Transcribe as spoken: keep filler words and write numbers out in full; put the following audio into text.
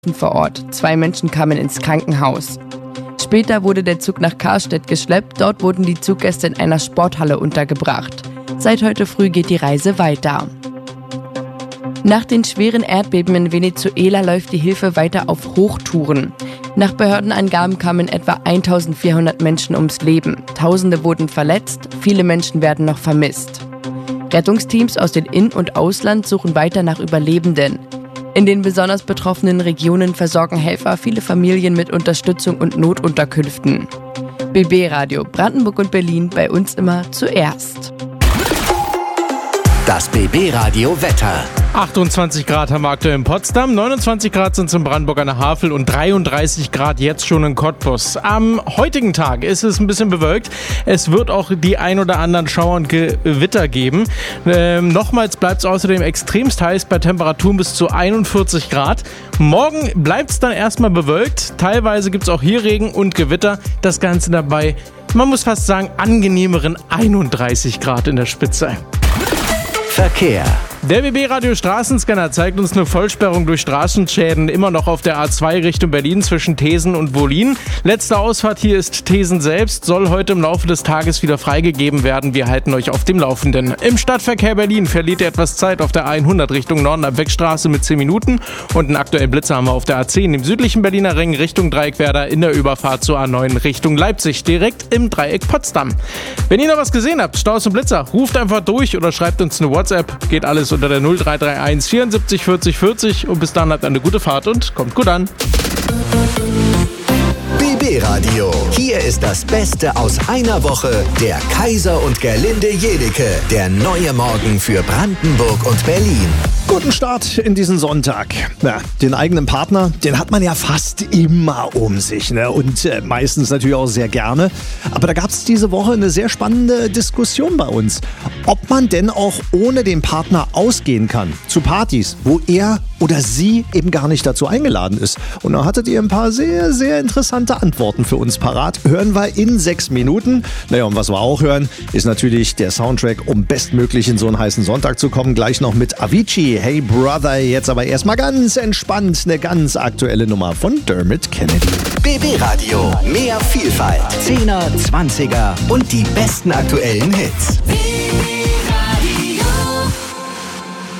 vor Ort. Zwei Menschen kamen ins Krankenhaus. Später wurde der Zug nach Karstedt geschleppt. Dort wurden die Zuggäste in einer Sporthalle untergebracht. Seit heute früh geht die Reise weiter. Nach den schweren Erdbeben in Venezuela läuft die Hilfe weiter auf Hochtouren. Nach Behördenangaben kamen etwa eintausendvierhundert Menschen ums Leben. Tausende wurden verletzt, viele Menschen werden noch vermisst. Rettungsteams aus dem In- und Ausland suchen weiter nach Überlebenden. In den besonders betroffenen Regionen versorgen Helfer viele Familien mit Unterstützung und Notunterkünften. B B-Radio Brandenburg und Berlin, bei uns immer zuerst. Das B B-Radio Wetter. achtundzwanzig Grad haben wir aktuell in Potsdam, neunundzwanzig Grad sind es in Brandenburg an der Havel und dreiunddreißig Grad jetzt schon in Cottbus. Am heutigen Tag ist es ein bisschen bewölkt. Es wird auch die ein oder anderen Schauer und Gewitter geben. Ähm, nochmals bleibt es außerdem extremst heiß bei Temperaturen bis zu einundvierzig Grad. Morgen bleibt es dann erstmal bewölkt. Teilweise gibt es auch hier Regen und Gewitter. Das Ganze dabei, man muss fast sagen, angenehmeren einunddreißig Grad in der Spitze. Verkehr. Der B B-Radio Straßenscanner zeigt uns eine Vollsperrung durch Straßenschäden immer noch auf der A zwei Richtung Berlin zwischen Thesen und Wollin. Letzte Ausfahrt hier ist Thesen selbst, soll heute im Laufe des Tages wieder freigegeben werden. Wir halten euch auf dem Laufenden. Im Stadtverkehr Berlin verliert ihr etwas Zeit auf der A hundert Richtung Norden ab Beckstraße mit zehn Minuten und einen aktuellen Blitzer haben wir auf der A zehn im südlichen Berliner Ring Richtung Dreieckwerder in der Überfahrt zur A neun Richtung Leipzig, direkt im Dreieck Potsdam. Wenn ihr noch was gesehen habt, Staus und Blitzer, ruft einfach durch oder schreibt uns eine WhatsApp, geht alles unter der null drei drei eins vierundsiebzig vierzig vierzig und bis dann habt eine gute Fahrt und kommt gut an. B B-Radio. Hier ist das Beste aus einer Woche. Der Kaiser und Gerlinde Jedecke. Der neue Morgen für Brandenburg und Berlin. Guten Start in diesen Sonntag. Ja, den eigenen Partner, den hat man ja fast immer um sich, ne? Und äh, meistens natürlich auch sehr gerne. Aber da gab es diese Woche eine sehr spannende Diskussion bei uns, ob man denn auch ohne den Partner ausgehen kann zu Partys, wo er oder sie eben gar nicht dazu eingeladen ist. Und da hattet ihr ein paar sehr, sehr interessante Antworten für uns parat. Hören wir in sechs Minuten. Naja, und was wir auch hören, ist natürlich der Soundtrack, um bestmöglich in so einen heißen Sonntag zu kommen. Gleich noch mit Avicii, Hey Brother. Jetzt aber erstmal ganz entspannt eine ganz aktuelle Nummer von Dermot Kennedy. B B-Radio. Mehr Vielfalt. Zehner, Zwanziger und die besten aktuellen Hits.